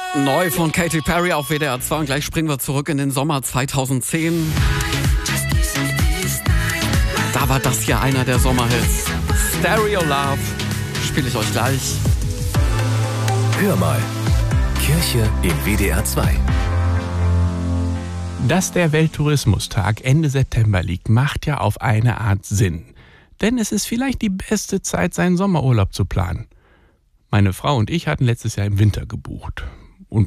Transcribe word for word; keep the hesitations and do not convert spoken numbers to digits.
Neu von Katy Perry auf W D R zwei und gleich springen wir zurück in den Sommer zweitausendzehn. Da war das ja einer der Sommerhits. Stereo Love spiele ich euch gleich. Hör mal. Kirche in W D R zwei. Dass der Welttourismustag Ende September liegt, macht ja auf eine Art Sinn. Denn es ist vielleicht die beste Zeit, seinen Sommerurlaub zu planen. Meine Frau und ich hatten letztes Jahr im Winter gebucht.